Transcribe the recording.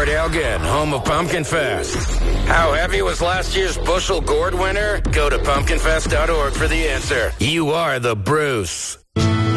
Fort Elgin, home of Pumpkin Fest. How heavy was last year's bushel gourd winner? Go to pumpkinfest.org for the answer. You are the Bruce.